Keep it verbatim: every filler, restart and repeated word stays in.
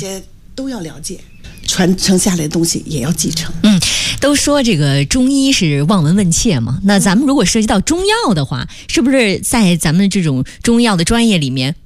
些都要了解，传承下来的东西也要继承。 嗯，都说这个中医是望闻问切嘛，那咱们如果涉及到中药的话，是不是在咱们这种中药的专业里面